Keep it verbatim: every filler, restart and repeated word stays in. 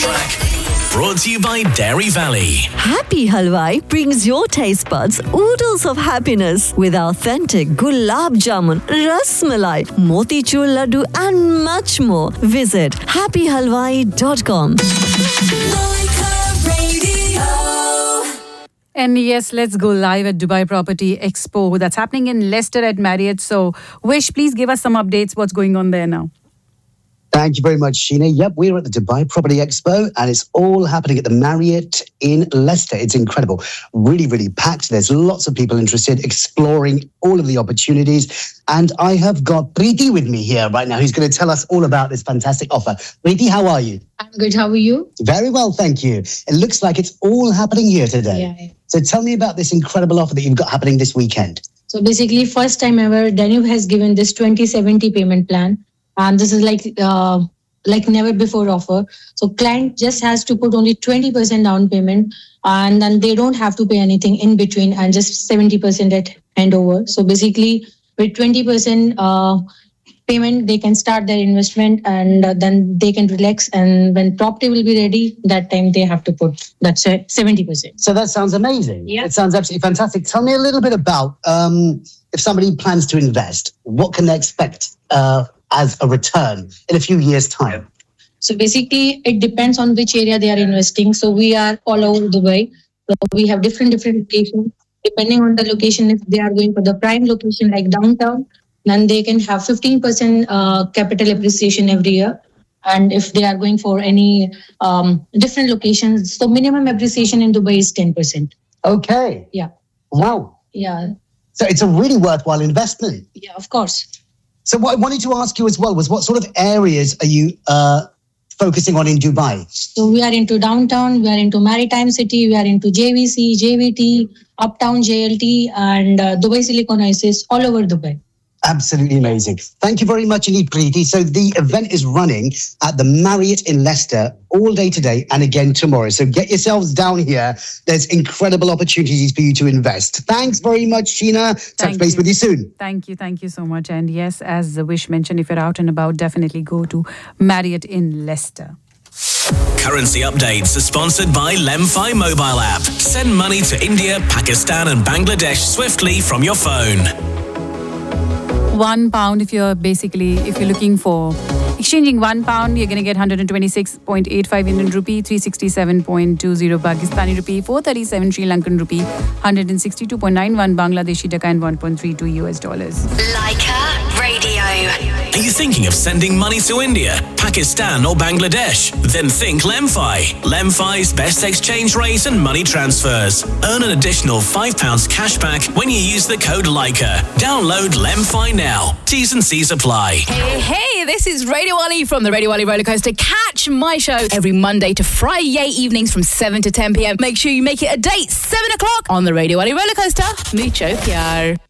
track. Brought to you by Dairy Valley. Happy Halwai brings your taste buds oodles of happiness with authentic gulab jamun, ras malai, motichur laddu and much more. Visit happy halwai dot com. And yes, let's go live at Dubai Property Expo. That's happening in Leicester at Marriott. So, Wish, please give us some updates. What's going on there now? Thank you very much, Sheena. Yep, we're at the Dubai Property Expo and it's all happening at the Marriott in Leicester. It's incredible. Really, really packed. There's lots of people interested, exploring all of the opportunities. And I have got Preeti with me here right now, who's going to tell us all about this fantastic offer. Preeti, how are you? I'm good. How are you? Very well, thank you. It looks like it's all happening here today. Yeah. So tell me about this incredible offer that you've got happening this weekend. So basically, first time ever, Danube has given this twenty seventy payment plan. And this is like uh, like never before offer. So client just has to put only twenty percent down payment and then they don't have to pay anything in between and just seventy percent at handover. So basically with twenty percent uh, payment, they can start their investment and uh, then they can relax. And when property will be ready, that time they have to put that's seventy percent. So that sounds amazing. Yeah. It sounds absolutely fantastic. Tell me a little bit about um, if somebody plans to invest, what can they expect uh, as a return in a few years' time? So basically, it depends on which area they are investing. So we are all over Dubai. So we have different, different locations. Depending on the location, if they are going for the prime location like downtown, then they can have fifteen percent uh, capital appreciation every year. And if they are going for any um, different locations, so minimum appreciation in Dubai is ten percent. Okay. Yeah. Wow. Yeah. So it's a really worthwhile investment. Yeah, of course. So what I wanted to ask you as well was what sort of areas are you uh, focusing on in Dubai? So we are into downtown, we are into Maritime City, we are into J V C, J V T, Uptown J L T and uh, Dubai Silicon Oasis, all over Dubai. Absolutely amazing. Thank you very much indeed, Preeti. So the event is running at the Marriott in Leicester all day today and again tomorrow. So get yourselves down here. There's incredible opportunities for you to invest. Thanks very much, Sheena. Touch base with you soon. Thank you. Thank you so much. And yes, as Wish mentioned, if you're out and about, definitely go to Marriott in Leicester. Currency updates are sponsored by Lemfi mobile app. Send money to India, Pakistan and Bangladesh swiftly from your phone. One pound, if you're basically, if you're looking for exchanging one pound, you're going to get one hundred twenty-six point eight five Indian rupee, three hundred sixty-seven point two zero Pakistani rupee, four hundred thirty-seven Sri Lankan rupee, one hundred sixty-two point nine one Bangladeshi taka and one point three two U S dollars. Leica Radio. Are you thinking of sending money to India, Pakistan or Bangladesh? Then think Lemfi. Lemfi's best exchange rate and money transfers. Earn an additional five pounds cash back when you use the code Leica. Download Lemfi now. T's and C's apply. Hey, hey, this is Radio Ali from the Radio Ali Roller Coaster. Catch my show every Monday to Friday evenings from seven to ten p.m. Make sure you make it a date, seven o'clock on the Radio Ali Roller Coaster. Mucho pyar.